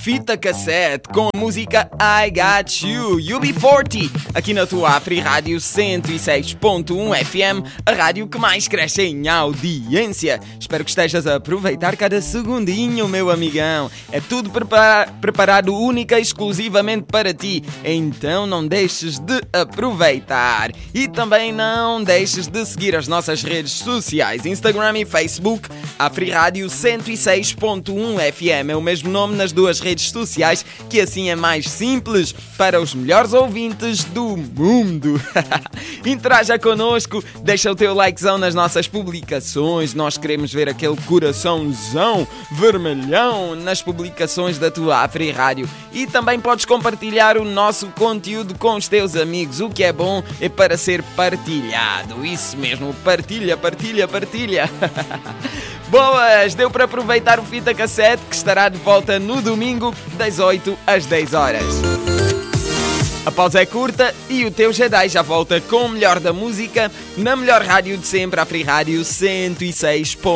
fita cassete com a música I Got You, UB40, aqui na tua Afri Rádio 106.1 FM, a rádio que mais cresce em audiência. Espero que estejas a aproveitar cada segundinho, meu amigão. É tudo preparado única e exclusivamente para ti, então não deixes de aproveitar. E também não deixes de seguir as nossas redes sociais, Instagram e Facebook, Afri Rádio 106.1 FM. É o mesmo nome nas duas redes sociais, que assim é mais simples para os melhores ouvintes do mundo. Interaja connosco, deixa o teu likezão nas nossas publicações. Nós queremos ver aquele coraçãozão vermelhão nas publicações da tua Afri Rádio. E também podes compartilhar o nosso conteúdo com os teus amigos. O que é bom é para ser partilhado. Isso mesmo, partilha. Boas, deu para aproveitar o fita cassete que estará de volta no domingo das 8 às 10 horas. A pausa é curta e o teu Jedi já volta com o melhor da música na melhor rádio de sempre, Afri Rádio 106.